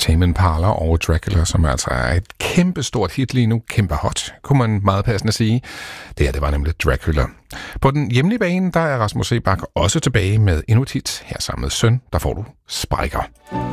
Tame Impala og Dracula, som altså er et kæmpestort hit lige nu. Kæmpe hot, kunne man meget passende sige. Det var nemlig Dracula. På den hjemlige bane, der er Rasmus Seebach også tilbage med endnu et hit. Her sammen med Søn, der får du Sprækker.